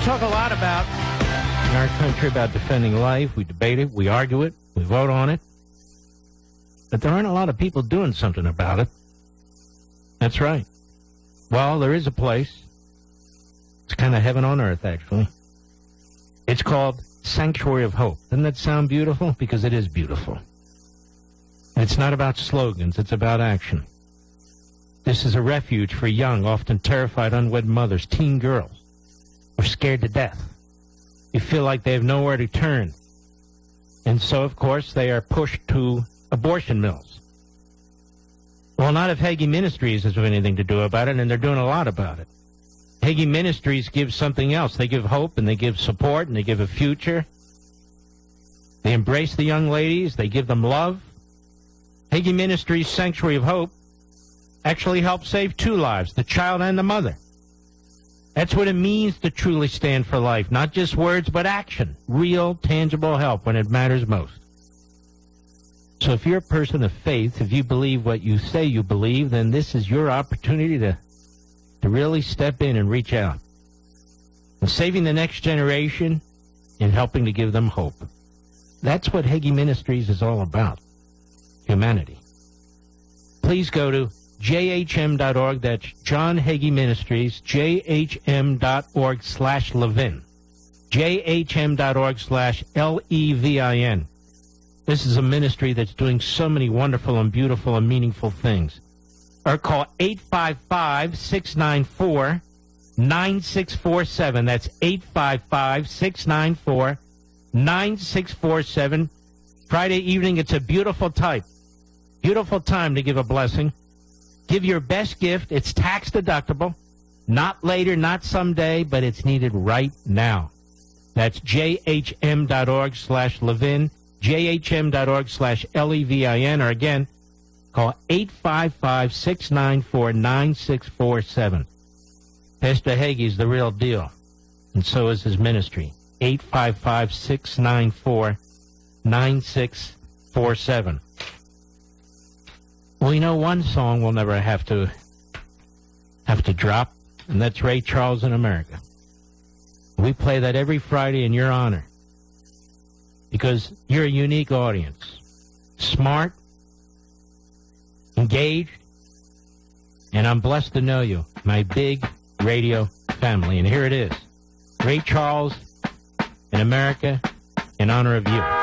talk a lot about in our country about defending life. We debate it, we argue it, we vote on it. But there aren't a lot of people doing something about it. That's right. Well, there is a place. It's kind of heaven on earth, actually. It's called Sanctuary of Hope. Doesn't that sound beautiful? Because it is beautiful. And it's not about slogans. It's about action. This is a refuge for young, often terrified, unwed mothers, teen girls, who are scared to death. You feel like they have nowhere to turn. And so, of course, they are pushed to abortion mills. Well, not if Hagee Ministries has anything to do about it, and they're doing a lot about it. Hagee Ministries gives something else. They give hope, and they give support, and they give a future. They embrace the young ladies. They give them love. Hagee Ministries' Sanctuary of Hope actually helped save 2 lives, the child and the mother. That's what it means to truly stand for life. Not just words, but action. Real, tangible help when it matters most. So if you're a person of faith, if you believe what you say you believe, then this is your opportunity to really step in and reach out. And saving the next generation and helping to give them hope. That's what Hagee Ministries is all about. Humanity. Please go to jhm.org. That's John Hagee Ministries, jhm.org/Levin. jhm.org/LEVIN. This is a ministry that's doing so many wonderful and beautiful and meaningful things. Or call 855-694-9647. That's 855-694-9647. Friday evening, it's a beautiful time. Beautiful time to give a blessing. Give your best gift. It's tax deductible. Not later, not someday, but it's needed right now. That's jhm.org/Levin, jhm.org/LEVIN, or again, call 855-694-9647. Pastor Hagee's the real deal, and so is his ministry. 855-694-9647. Well, you know, one song we'll never have to drop, and that's Ray Charles in America. We play that every Friday in your honor because you're a unique audience. Smart, engaged, and I'm blessed to know you, my big radio family. And here it is, Ray Charles in America in honor of you.